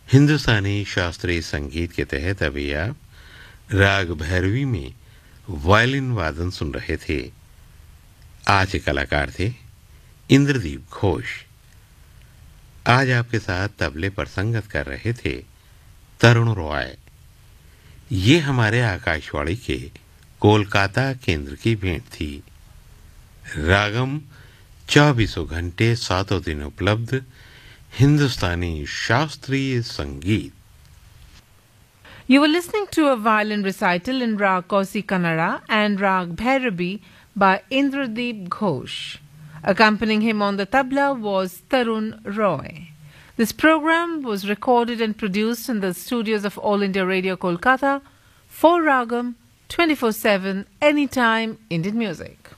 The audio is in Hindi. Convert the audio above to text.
हिंदुस्तानी शास्त्रीय संगीत के तहत अभी आप राग भैरवी में वायलिन वादन सुन रहे थे। आज के कलाकार थे इंद्रदीप घोष। आज आपके साथ तबले पर संगत कर रहे थे तरुण रॉय। ये हमारे आकाशवाणी के कोलकाता केंद्र की भेंट थी। रागम 24 घंटे 7 दिन उपलब्ध हिंदुस्तानी शास्त्रीय संगीत। You were listening to a violin recital in Rag Kausi Kannada and Rag Bhairavi by Indradeep Ghosh. Accompanying him on the tabla was Tarun Roy. This program was recorded and produced in the studios of All India Radio Kolkata for Ragam 24/7 anytime Indian music.